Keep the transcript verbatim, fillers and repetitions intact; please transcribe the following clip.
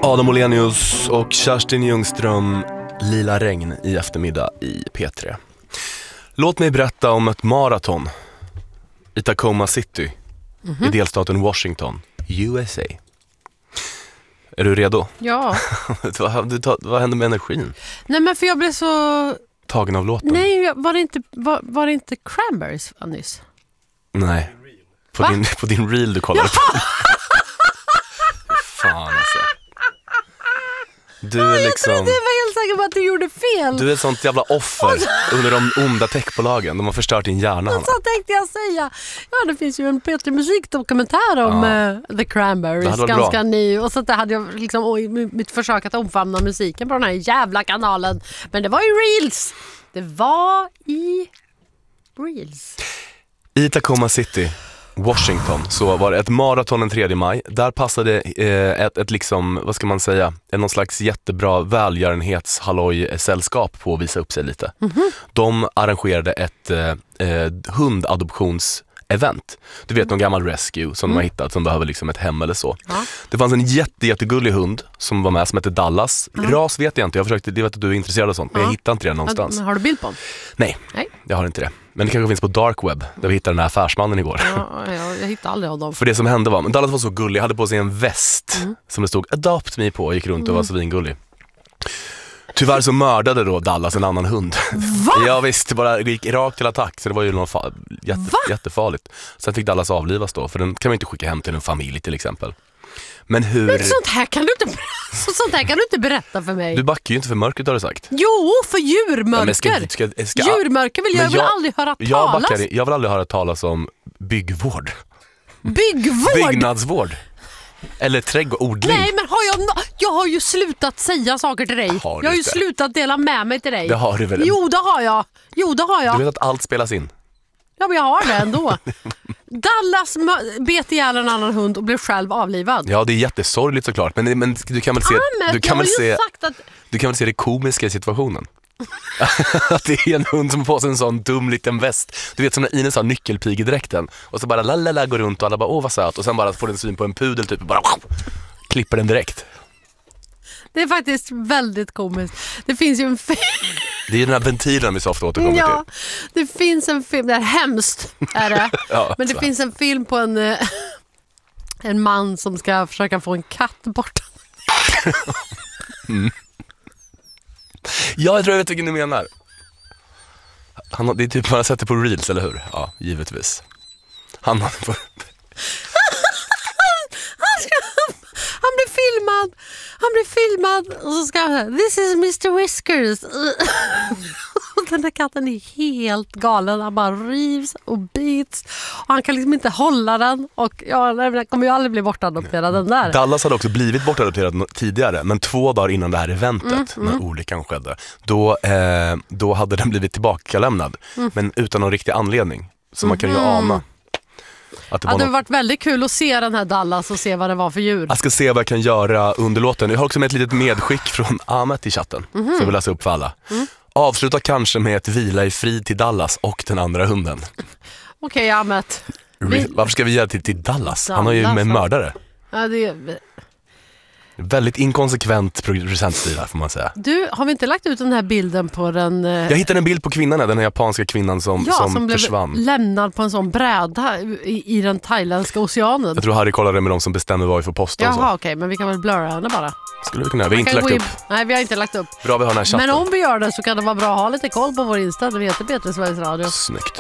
Adam Olenius och Kerstin Ljungström, Lila regn i eftermiddag i P tre. Låt mig berätta om ett maraton i Tacoma City, mm-hmm. i delstaten Washington, U S A. Är du redo? Ja. vad, vad hände med energin? Nej, men för jag blev så... Tagen av låten? Nej, var det inte, var, var det inte Cranberries nyss? Nej. På din, på din reel du kollade på. Fan alltså. Du är liksom... Jag trodde jag var helt säker på att du gjorde fel. Du är ett sånt jävla offer under de onda techbolagen. De har förstört din hjärna. Och så tänkte jag säga. Ja, det finns ju en P tre musikdokumentär om ja. uh, The Cranberries. Ganska bra. Ny. Och så där hade jag liksom oj, mitt försök att omfamna musiken på den här jävla kanalen. Men det var i Reels. Det var i Reels. I Tacoma City, Washington, så var det ett maraton den tredje maj. Där passade eh, ett, ett liksom, vad ska man säga, någon slags jättebra välgörenhetshalloj-sällskap på att visa upp sig lite. Mm-hmm. De arrangerade ett eh, hundadoptionsevent. Du vet, någon gammal rescue som mm. de har hittat som behöver liksom ett hem eller så. Ja. Det fanns en jätte, jättegullig hund som var med som hette Dallas. Mm. Ras vet jag inte, jag försökte, det vet att du är intresserad av sånt, men ja. jag hittade inte det någonstans. Men har du bild på den? Nej, Nej, jag har inte det. Men det kanske finns på Dark Web, där vi hittade den här affärsmannen igår. Ja, ja, jag hittade aldrig av dem. För det som hände var, men Dallas var så gullig, hade på sig en väst mm. som det stod Adopt Me på och gick runt och mm. var så vingullig. Tyvärr så mördade då Dallas en annan hund. Va? Ja visst, det bara gick rakt till attack, så det var ju något fa- jätte, jättefarligt. Sen fick Dallas avlivas då, för den kan man inte skicka hem till en familj till exempel. Men hur... Men sånt här kan du inte, sånt här kan du inte berätta för mig. Du backar ju inte för mörkret, har du sagt. Jo, för djurmörker. Ja, ska, ska, ska, djurmörker vill jag, jag vill aldrig höra talas. Jag, backar, jag vill aldrig höra talas om byggvård. Byggvård? Byggnadsvård. Eller trädgårdodling. Nej, men har jag, no- jag har ju slutat säga saker till dig. Har jag har ju inte. slutat dela med mig till dig. Det har du väl? Jo, det har jag. Jo, det har jag. Du vet att allt spelas in. Ja, men jag har det ändå. Dallas bet ihjäl en annan hund och blev själv avlivad. Ja, det är jättesorgligt såklart. Men, men du kan väl se, ah, du kan väl se, att... du kan väl se det komiska i situationen. Att det är en hund som får sig en sån dum liten väst. Du vet, som när Ines har nyckelpigedräkten. Och så bara lalala går runt och alla bara, åh vad söt. Och sen bara får den syn på en pudel typ och bara wow, klipper den direkt. Det är faktiskt väldigt komiskt. Det finns ju en film. Det är ju den här ventilen vi så ofta återkommer ja, till. Det finns en film, det är hemskt är det. ja, Men det så. finns en film på en, en man som ska försöka få en katt bort. mm. Ja, jag tror jag vet vilken du menar. Han, det är typ man har sett det på Reels, eller hur? Ja, givetvis. Han har på... Han blir filmad. Han blir filmad och så ska han, this is mister Whiskers. Och den där katten är helt galen. Han bara rivs och bits. Och han kan liksom inte hålla den. Och ja, den kommer ju aldrig bli bortadopterad den där. Dallas hade också blivit bortadopterad tidigare. Men två dagar innan det här eventet, mm, när mm. olyckan skedde, då, eh, då hade den blivit tillbakalämnad. Mm. Men utan någon riktig anledning. Så mm. man kan ju ana. Att det, ja, det har något... varit väldigt kul att se den här Dallas och se vad det var för djur. Jag ska se vad jag kan göra under låten. Jag har också med ett litet medskick från Ahmet i chatten. Mm-hmm. Så jag vill läsa upp för alla. Mm. Avsluta kanske med ett vila i frid till Dallas och den andra hunden. Okej, okay, Ahmet. Vi... Varför ska vi göra till, till Dallas? Dallas? Han har ju med mördare. Ja, det är... Väldigt inkonsekvent producentstil får man säga. Du, har vi inte lagt ut den här bilden på den... Eh... Jag hittade en bild på kvinnan, den här japanska kvinnan som, ja, som, som försvann. blev lämnad på en sån bräda i, i den thailändska oceanen. Jag tror Harry kollade med de som bestämmer vad vi får posta. Jaha, och så. okej, okay, men vi kan väl blurra henne bara. Skulle vi kunna, vi har inte lagt upp. Nej, vi har inte lagt upp. Bra, vi har den här chatten. Men om vi gör det så kan det vara bra att ha lite koll på vår Insta. Det heter P tre Sveriges Radio. Snyggt.